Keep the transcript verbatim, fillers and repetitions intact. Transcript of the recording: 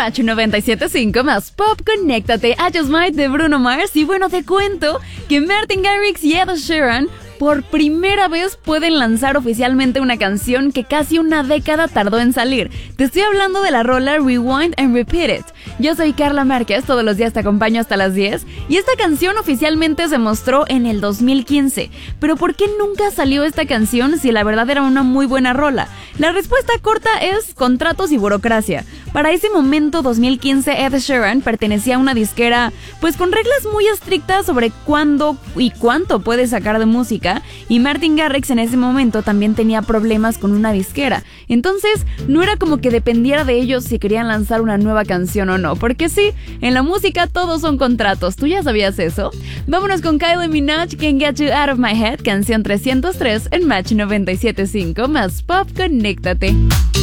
Match noventa y siete punto cinco más Pop, conéctate a Just Might de Bruno Mars. Y bueno, te cuento que Martin Garrix y Ed Sheeran por primera vez pueden lanzar oficialmente una canción que casi una década tardó en salir. Te estoy hablando de la rola Rewind and Repeat It. Yo soy Carla Márquez, todos los días te acompaño hasta las diez, y esta canción oficialmente se mostró en el dos mil quince. Pero ¿por qué nunca salió esta canción si la verdad era una muy buena rola? La respuesta corta es contratos y burocracia. Para ese momento, dos mil quince, Ed Sheeran pertenecía a una disquera pues con reglas muy estrictas sobre cuándo y cuánto puede sacar de música, y Martin Garrix en ese momento también tenía problemas con una disquera. Entonces, no era como que dependiera de ellos si querían lanzar una nueva canción o no, porque sí, en la música todos son contratos. ¿Tú ya sabías eso? Vámonos con Kylie Minogue, Can't Get You Out of My Head, canción trescientos tres en Match noventa y siete punto cinco más Pop, conéctate.